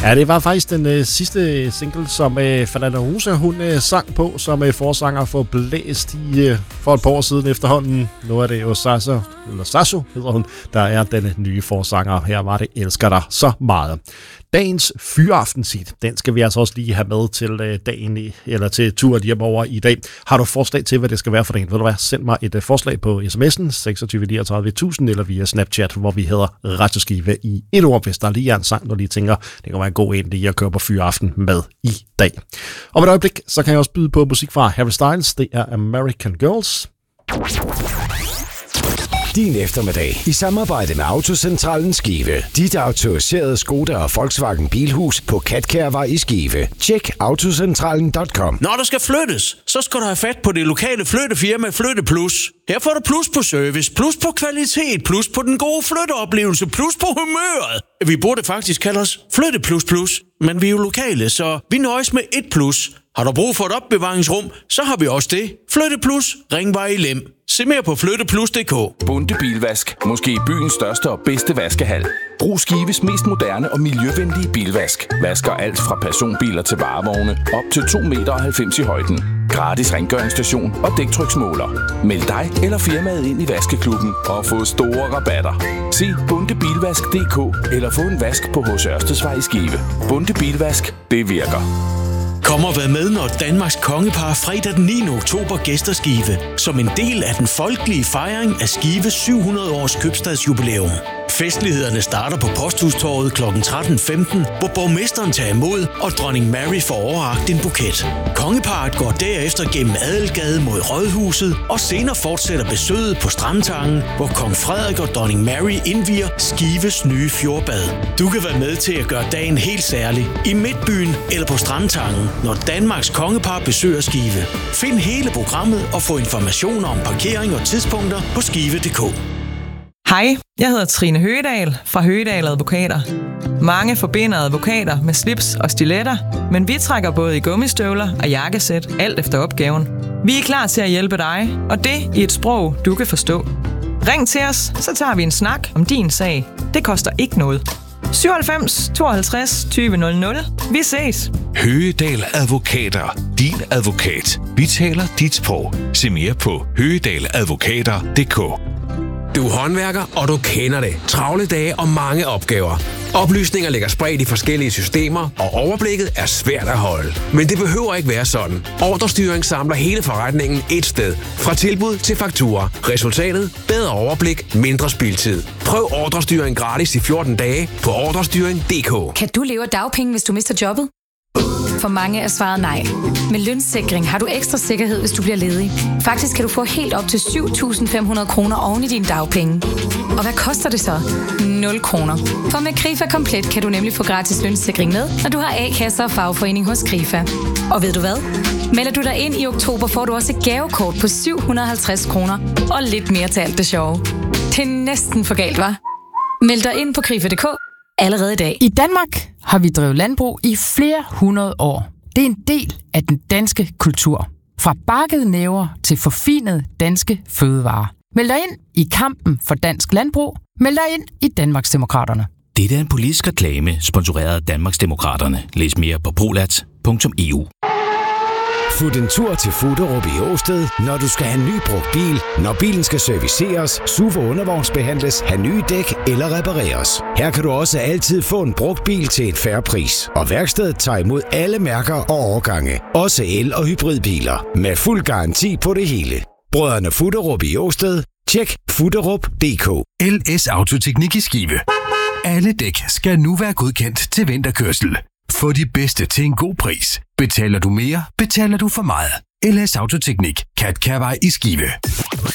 Ja, det var faktisk den sidste single, som Fernanda Rosa hun sang på som forsanger for Blæst for et par år siden efterhånden. Nu er det jo Sasso hedder hun, der er den nye forsanger. Her var det Elsker dig så meget. Dagens fyraftensigt, den skal vi altså også lige have med til dagen, eller til turen hjemover i dag. Har du forslag til, hvad det skal være for dagen? Ved du hvad? Send mig et forslag på sms'en 26 39 1000 eller via Snapchat, hvor vi hedder Radioskive i et ord, hvis der lige er en sang, du lige tænker, det kan være en god en, lige at køre på fyraften med i dag. Om et øjeblik, så kan jeg også byde på musik fra Harry Styles. Det er American Girls. Din eftermiddag i samarbejde med Autocentralen Skive. Dit autoriserede Skoda og Volkswagen Bilhus på Katkærvej i Skive. Tjek autocentralen.com. Når der skal flyttes, så skal du have fat på det lokale flyttefirma Flytte Plus. Her får du plus på service, plus på kvalitet, plus på den gode flytteoplevelse, plus på humøret. Vi burde faktisk kalde os Flytte Plus, men vi er jo lokale, så vi nøjes med et plus. Har du brug for et opbevaringsrum, så har vi også det. Flytte Plus, Ringvej i Lem. Se mere på flytteplus.dk. Bunde Bilvask. Måske byens største og bedste vaskehal. Brug Skives mest moderne og miljøvenlige bilvask. Vasker alt fra personbiler til varevogne op til 2,90 meter i højden. Gratis rengøringsstation og dæktryksmåler. Meld dig eller firmaet ind i vaskeklubben og få store rabatter. Se bundebilvask.dk eller få en vask på H.C. Ørstedsvej i Skive. Bunde Bilvask, det virker. Kom og vær med, når Danmarks kongepar fredag den 9. oktober gæster Skive, som en del af den folkelige fejring af Skives 700 års købstadsjubilæum. Festlighederne starter på Posthustorvet kl. 13.15, hvor borgmesteren tager imod, og dronning Mary får overrakt en buket. Kongeparret går derefter gennem Adelgade mod Rådhuset, og senere fortsætter besøget på Strandtangen, hvor kong Frederik og dronning Mary indvier Skives nye fjordbad. Du kan være med til at gøre dagen helt særlig i Midtbyen eller på Strandtangen, når Danmarks kongepar besøger Skive. Find hele programmet og få informationer om parkering og tidspunkter på skive.dk. Hej, jeg hedder Trine Høgedal fra Høgedal Advokater. Mange forbinder advokater med slips og stiletter, men vi trækker både i gummistøvler og jakkesæt, alt efter opgaven. Vi er klar til at hjælpe dig, og det i et sprog, du kan forstå. Ring til os, så tager vi en snak om din sag. Det koster ikke noget. 97 52 20 00. Vi ses. Høgedal Advokater. Din advokat. Vi taler dit sprog. Se mere på høgedaladvokater.dk. Du er håndværker, og du kender det. Travle dage og mange opgaver. Oplysninger ligger spredt i forskellige systemer, og overblikket er svært at holde. Men det behøver ikke være sådan. Ordrestyring samler hele forretningen et sted. Fra tilbud til faktura. Resultatet? Bedre overblik, mindre spildtid. Prøv ordrestyring gratis i 14 dage på ordrestyring.dk. Kan du leve af dagpenge, hvis du mister jobbet? For mange er svaret nej. Med Lønsikring har du ekstra sikkerhed, hvis du bliver ledig. Faktisk kan du få helt op til 7.500 kroner oven i dine dagpenge. Og hvad koster det så? 0 kroner. For med Krifa Komplet kan du nemlig få gratis lønsikring med, når du har A-kasse og fagforening hos Krifa. Og ved du hvad? Melder du dig ind i oktober, får du også et gavekort på 750 kroner og lidt mere til alt det sjove. Det er næsten for galt, hva'? Meld dig ind på Krifa.dk allerede i dag. I Danmark har vi drevet landbrug i flere hundrede år. Det er en del af den danske kultur. Fra bakkede næver til forfinede danske fødevarer. Meld dig ind i kampen for dansk landbrug. Meld dig ind i Danmarksdemokraterne. Dette er en politisk reklame, sponsoreret af Danmarksdemokraterne. Læs mere på prolat.eu. Fut en tur til Fuderup i Åsted, når du skal have en ny brugt bil, når bilen skal serviceres, SUV og undervognsbehandles, have nye dæk eller repareres. Her kan du også altid få en brugt bil til et fair pris. Og værkstedet tager imod alle mærker og årgange. Også el- og hybridbiler. Med fuld garanti på det hele. Brødrene Fuderup i Åsted. Tjek fuderup.dk. LS Autoteknik i Skive. Alle dæk skal nu være godkendt til vinterkørsel. Få de bedste til en god pris. Betaler du mere, betaler du for meget. LS Autoteknik. Katkærvej i Skive.